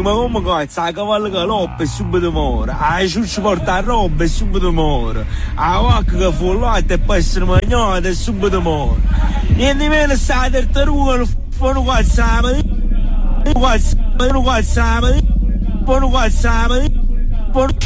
ma come cazzo, la cavallo che loppa e subito muore, la ciuccia porta a roba e subito muore, la vacca che fu latte e poi essere mangiata e subito muore. Niente di meno sta la tartaruga, non fanno qualcosa la mattina,